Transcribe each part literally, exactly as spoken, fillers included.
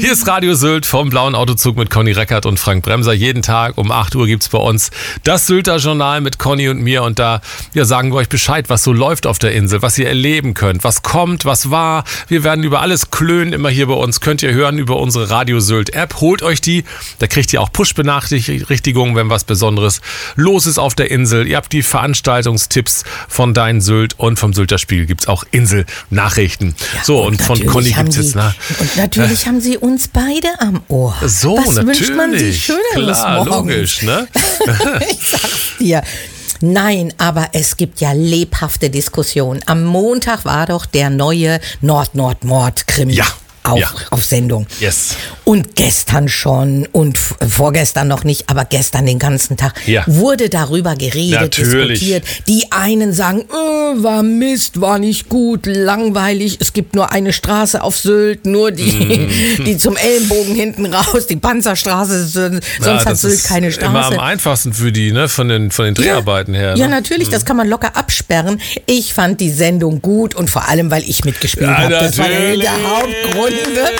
Hier ist Radio Sylt vom Blauen Autozug mit Conny Reckert und Frank Bremser. Jeden Tag um acht Uhr gibt's bei uns das Sylter Journal mit Conny und mir. Und da ja, sagen wir euch Bescheid, was so läuft auf der Insel, was ihr erleben könnt, was kommt, was war. Wir werden über alles klönen, immer hier bei uns. Könnt ihr hören über unsere Radio Sylt App. Holt euch die. Da kriegt ihr auch Push-Benachrichtigungen, wenn was Besonderes los ist auf der Insel. Ihr habt die Veranstaltungstipps von Dein Sylt und vom Sylter Spiegel gibt's auch Insel-Nachrichten. Ja, so, und, und von Conny gibt's jetzt... Na, und natürlich äh, haben sie uns beide am Ohr. So, Was natürlich. wünscht man sich Schöneres Klar, morgens? logisch, ne? Ich sag's dir. Nein, aber es gibt ja lebhafte Diskussionen. Am Montag war doch der neue Nord-Nord-Mord-Krimi. Ja. Auf, ja. auf Sendung. Yes. Und gestern schon und vorgestern noch nicht, aber gestern den ganzen Tag ja. wurde darüber geredet, Natürlich. diskutiert. Die einen sagen, äh, war Mist, war nicht gut, langweilig, es gibt nur eine Straße auf Sylt, nur die, mm. die zum Ellenbogen hinten raus, die Panzerstraße, sonst ja, hat Sylt keine Straße. Immer am einfachsten für die, ne, von den, von den Dreharbeiten ja. her. Ne? Ja, natürlich, mm. das kann man locker absperren. Ich fand die Sendung gut und vor allem, weil ich mitgespielt ja, habe. Das war der, der Hauptgrund.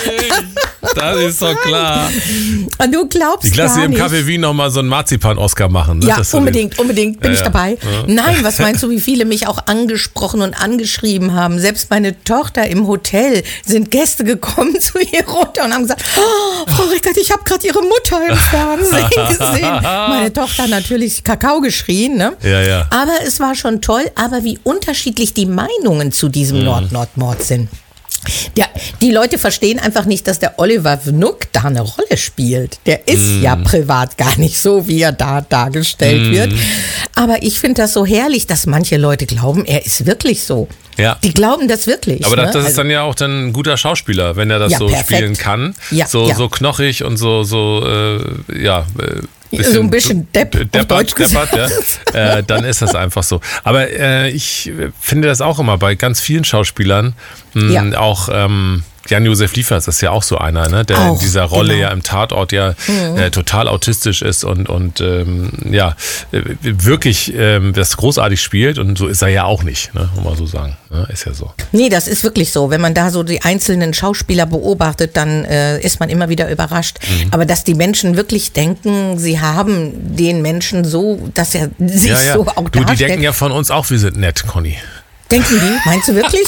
Das ist doch klar. Und du glaubst Ich lasse gar im nicht. Café Wien nochmal so einen Marzipan-Oscar machen. Ne? Ja, das unbedingt, unbedingt bin ja, ich dabei. Ja. Nein, was meinst du, wie viele mich auch angesprochen und angeschrieben haben? Selbst meine Tochter im Hotel sind Gäste gekommen zu ihr runter und haben gesagt, oh, Frau Reckert, ich habe gerade Ihre Mutter im Fernsehen gesehen. Meine Tochter natürlich Kakao geschrien. Ne? Ja, ja. Aber es war schon toll, aber wie unterschiedlich die Meinungen zu diesem mhm. Nord-Nord-Mord sind. Ja, die Leute verstehen einfach nicht, dass der Oliver Wnuk da eine Rolle spielt. Der ist mm. ja privat gar nicht so, wie er da dargestellt mm. wird. Aber ich finde das so herrlich, dass manche Leute glauben, er ist wirklich so. Ja. Die glauben das wirklich. Aber das, ne? das ist also, dann ja auch dann ein guter Schauspieler, wenn er das ja, so perfekt. spielen kann. Ja, so, ja. so knochig und so, so äh, ja... Äh, Bisschen, so ein bisschen Depp, deppert, auf Deutsch deppert, ja. äh, dann ist das einfach so. Aber äh, ich finde das auch immer bei ganz vielen Schauspielern, mh, ja. auch ähm, Jan-Josef Liefers ist ja auch so einer, ne, der auch, in dieser Rolle genau. ja im Tatort ja mhm. äh, total autistisch ist und, und ähm, ja, äh, wirklich äh, das großartig spielt und so ist er ja auch nicht, ne, muss man so sagen. Ne, ist ja so. Nee, das ist wirklich so. Wenn man da so die einzelnen Schauspieler beobachtet, dann äh, ist man immer wieder überrascht. Mhm. Aber dass die Menschen wirklich denken, sie haben den Menschen so, dass er sich ja, ja. so auch du, darstellt. Die denken ja von uns auch, wir sind nett, Conny. Denken die? Meinst du wirklich?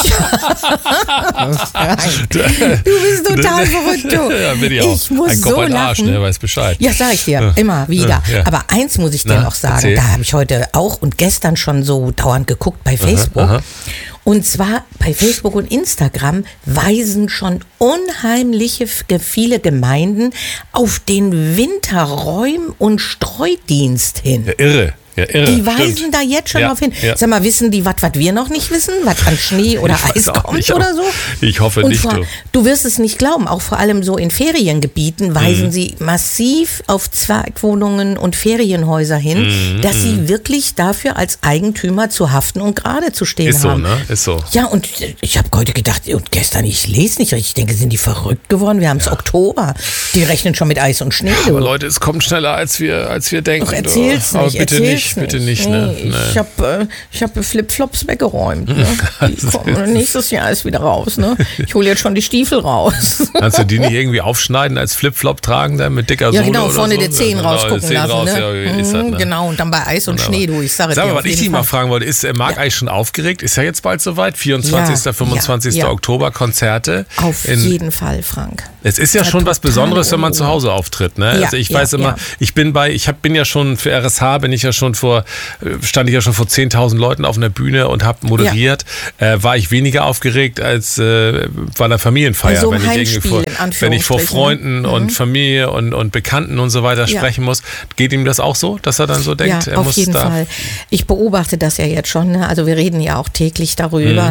Du bist total verrückt, du. Ja, bin ich auch. Ich muss ein Kopf, so ein lachen. Arsch, ne, weiß Bescheid. Ja, sag ich dir, immer wieder. Ja. Aber eins muss ich dir Na, noch sagen, erzähl. da habe ich heute auch und gestern schon so dauernd geguckt bei Facebook. Aha, aha. Und zwar bei Facebook und Instagram weisen schon unheimliche viele Gemeinden auf den Winterräum- und Streudienst hin. Ja, irre. Ja, irre, die weisen stimmt. da jetzt schon ja, drauf hin. Ja. Sag mal, wissen die, was wir noch nicht wissen? Was an Schnee oder Eis kommt nicht, oder so? Ich hoffe und nicht. Vor, du. du wirst es nicht glauben, auch vor allem so in Feriengebieten weisen mhm. sie massiv auf Zweitwohnungen und Ferienhäuser hin, mhm. dass sie wirklich dafür als Eigentümer zu haften und gerade zu stehen Ist so, haben. ne? Ist so. Ja, und ich habe heute gedacht, und gestern, ich lese nicht richtig, ich denke, sind die verrückt geworden? Wir haben es ja. Oktober. Die rechnen schon mit Eis und Schnee. Ja, aber Leute, es kommt schneller, als wir, als wir denken. Ach, erzähl's aber nicht, bitte erzähl's nicht, bitte nicht, ne? Nee, ich habe äh, ich hab Flipflops weggeräumt. Ne? Die kommen nächstes Jahr ist wieder raus. Ne? Ich hole jetzt schon die Stiefel raus. Kannst du die nicht irgendwie aufschneiden als Flipflop tragen, dann mit dicker Sohle? Ja, genau, oder vorne so? die Zehen ja, rausgucken Zehen lassen. raus, Ne? ja, ist das, ne? Genau, und dann bei Eis und Schnee, du, ich sage dir. Sag mal, auf was ich jeden dich mal Fall. fragen wollte, ist Marc Ja. eigentlich schon aufgeregt? Ist ja jetzt bald soweit, vierundzwanzigsten, Ja, fünfundzwanzigsten ja, ja. Oktober, Konzerte. Auf in, jeden Fall, Frank. Es ist ja, ja schon was Besonderes, wenn man zu Hause auftritt. Ne? Ja, also ich ja, weiß immer, ja. ich bin bei, ich hab, bin ja schon für R S H, bin ich ja schon vor, stand ich ja schon vor zehntausend Leuten auf einer Bühne und habe moderiert. Ja. Äh, war ich weniger aufgeregt als äh, bei einer Familienfeier, so wenn, ich irgendwie vor, wenn ich vor Freunden mhm. und Familie und, und Bekannten und so weiter ja. sprechen muss. Geht ihm das auch so, dass er dann so denkt, ja, er auf muss jeden da... Fall. Ich beobachte das ja jetzt schon. Ne? Also wir reden ja auch täglich darüber. Mhm.